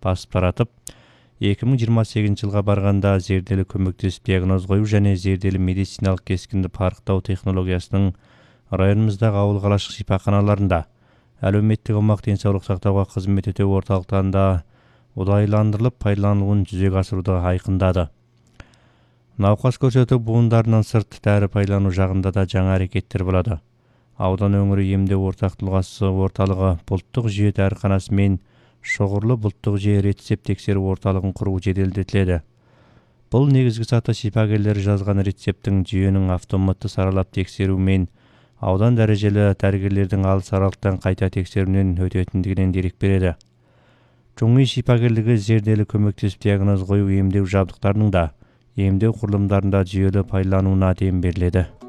басып таратып, 2028 жылға барғанда зерделі көмектесіп диагноз қою және зерделі медициналық кескінді парықтау технологиясының районымыздағы ауыл қалашық шипаханаларында, әлеуметтік аумақ денсаулық сақтауға қызмет ету орталықтарында ұдайыландырылып пайдаланылуын жүзеге асыруды айқындады. Науқас көрсету буындарынан сырт дәрі пайдалану жағында да жаңа әрекеттер болады. Аудан өңірі емдеу ортақ тұлғасы орталығы бұлттық жүйе дәріханасы мен шоғырлы бұлттық жүйе рецепт тексеру орталығын құру жеделдетіледі. Бұл негізгі саты шипагерлері жазған рецепттің жүйенің автоматты саралап тексеру мен аудан дәрежелі дәрігерлердің алыс аралықтан қайта тексеруінен өтетіндігінен дерек береді. Жоңғи шипагерлігі зерделі көмектесіп диагноз қою емдеу жабдықтарының да емдеу құрылымдарында жүйелі пайдалануына дем беріледі.